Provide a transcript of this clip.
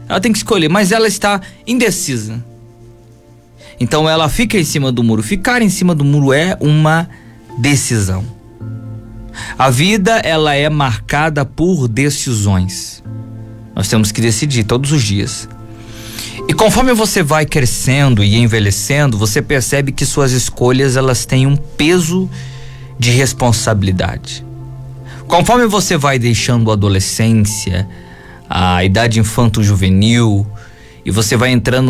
Ela tem que escolher, mas ela está indecisa. Então ela fica em cima do muro. Ficar em cima do muro é uma decisão. A vida, ela é marcada por decisões. Nós temos que decidir todos os dias. E conforme você vai crescendo e envelhecendo, você percebe que suas escolhas, elas têm um peso de responsabilidade. Conforme você vai deixando a adolescência, a idade infanto-juvenil, e você vai entrando